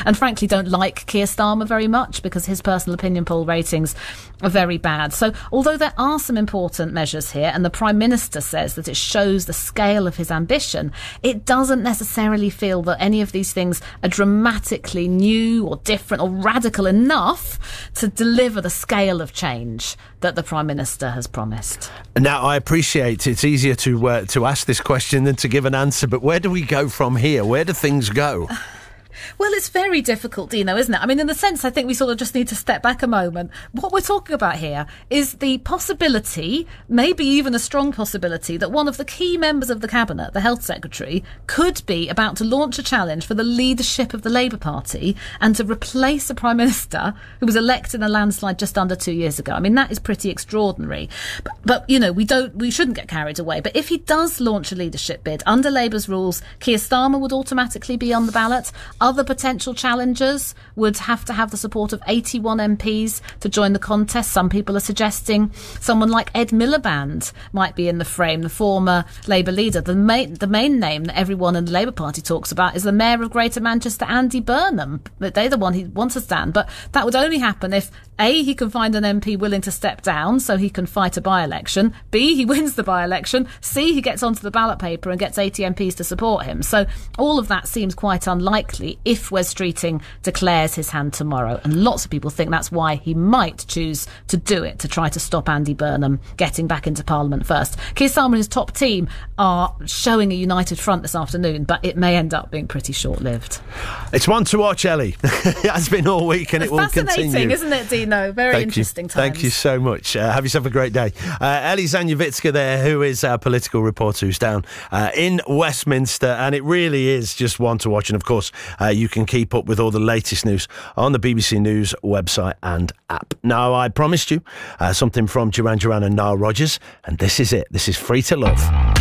and frankly don't like Keir Starmer very much because his personal opinion poll ratings are very bad. So although there are some important measures here, and the Prime Minister says that it shows the scale of his ambition, it doesn't necessarily feel that any of these things are dramatically new or different or radical enough to deliver the scale of change that the Prime Minister has promised. Now, I appreciate it's easier to ask this question than to give an answer, but where do we go from here? Where do things go? Well, it's very difficult, Dino, isn't it? I mean, in the sense, I think we sort of just need to step back a moment. What we're talking about here is the possibility, maybe even a strong possibility, that one of the key members of the Cabinet, the Health Secretary, could be about to launch a challenge for the leadership of the Labour Party and to replace a Prime Minister who was elected in a landslide just under 2 years ago. I mean, that is pretty extraordinary. But you know, we shouldn't get carried away. But if he does launch a leadership bid, under Labour's rules, Keir Starmer would automatically be on the ballot. Other potential challengers would have to have the support of 81 MPs to join the contest. Some people are suggesting someone like Ed Miliband might be in the frame, the former Labour leader. The main name that everyone in the Labour Party talks about is the Mayor of Greater Manchester, Andy Burnham. They're the one he wants to stand. But that would only happen if A, he can find an MP willing to step down so he can fight a by-election, B, he wins the by-election, C, he gets onto the ballot paper and gets 80 MPs to support him. So all of that seems quite unlikely if Wes Streeting declares his hand tomorrow. And lots of people think that's why he might choose to do it, to try to stop Andy Burnham getting back into Parliament first. Keir Starmer and his top team are showing a united front this afternoon, but it may end up being pretty short-lived. It's one to watch, Ellie. It has been all week and it will continue. Fascinating, isn't it, Dino? Very interesting times. Thank you so much. Have yourself a great day. Ellie Zanyavitska there, who is our political reporter who's down in Westminster, and it really is just one to watch. And of course, you can keep up with all the latest news on the BBC News website and app. Now, I promised you something from Duran Duran and Nile Rodgers, and this is it. This is Free to Love.